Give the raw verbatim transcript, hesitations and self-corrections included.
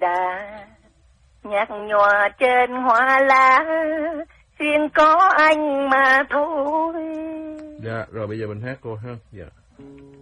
đã nhạt nhòa trên hoa lá, riêng có anh mà thôi. Dạ, rồi bây giờ mình hát cô ha. Dạ.